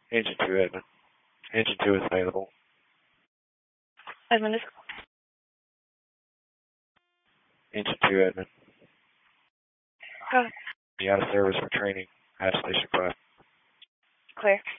Engine 2, Edmund. Engine 2 is available. Edmund is... Engine 2, Edmund. Go ahead. Be out of service for training. At Station 5. Clear.